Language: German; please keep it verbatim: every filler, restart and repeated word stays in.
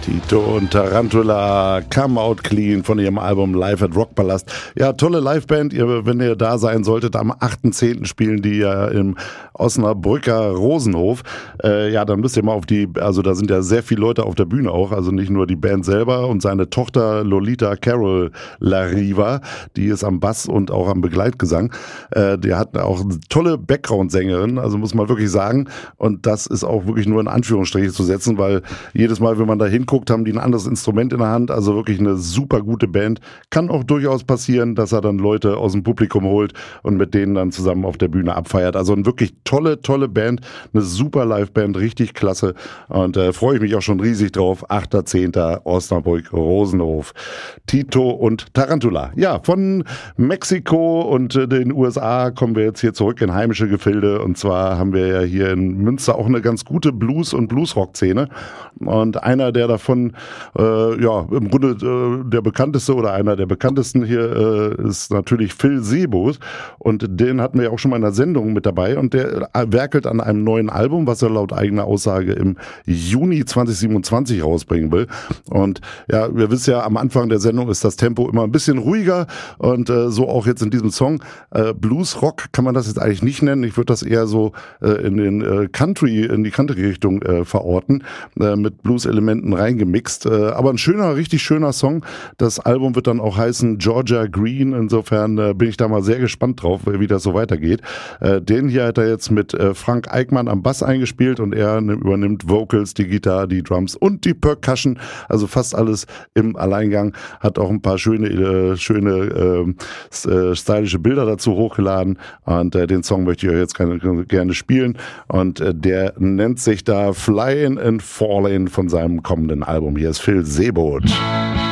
Tito und Tarantula, Come Out Clean von ihrem Album Live at Rockpalast. Ja, tolle Liveband. Ihr, wenn ihr da sein solltet, am achten zehnten spielen die ja im Osnabrücker Rosenhof. Äh, ja, dann müsst ihr mal auf die, also da sind ja sehr viele Leute auf der Bühne auch, also nicht nur die Band selber und seine Tochter Lolita Carol Lariva, die ist am Bass und auch am Begleitgesang. Äh, die hat auch eine tolle Background-Sängerin, also muss man wirklich sagen. Und das ist auch wirklich nur in Anführungsstriche zu setzen, weil jedes Mal, wenn man da hinguckt, haben die ein anderes Instrument in der Hand, also wirklich eine super gute Band. Kann auch durchaus passieren, dass er dann Leute aus dem Publikum holt und mit denen dann zusammen auf der Bühne abfeiert. Also eine wirklich tolle, tolle Band, eine super Liveband, richtig klasse und äh, freue ich mich auch schon riesig drauf. achter zehnter Osnabrück Rosenhof. Tito und Tarantula. Ja, von Mexiko und äh, den U S A kommen wir jetzt hier zurück in heimische Gefilde und zwar haben wir ja hier in Münster auch eine ganz gute Blues- und Bluesrock-Szene und einer, der davon äh, ja, im Grunde äh, der bekannteste oder einer der bekanntesten hier äh, ist natürlich Phil Sebo und den hatten wir ja auch schon mal in der Sendung mit dabei und der werkelt an einem neuen Album, was er laut eigener Aussage im Juni zweitausendsiebenundzwanzig rausbringen will und ja, wir wissen ja, am Anfang der Sendung ist das Tempo immer ein bisschen ruhiger und äh, so auch jetzt in diesem Song. Äh, Bluesrock kann man das jetzt eigentlich nicht nennen, ich würde das eher so äh, in den äh, Country, in die Country-Richtung äh, verorten, äh, mit Blues-Elementen rein gemixt, aber ein schöner, richtig schöner Song. Das Album wird dann auch heißen Georgia Green, insofern äh, bin ich da mal sehr gespannt drauf, wie das so weitergeht. Äh, den hier hat er jetzt mit äh, Frank Eickmann am Bass eingespielt und er ne, übernimmt Vocals, die Gitarre, die Drums und die Percussion, also fast alles im Alleingang, hat auch ein paar schöne, äh, schöne äh, äh, stylische Bilder dazu hochgeladen und äh, den Song möchte ich euch jetzt gerne, gerne spielen und äh, der nennt sich da Flyin' and Fallin' von seinem kommenden Album. Hier ist Phil Sebo.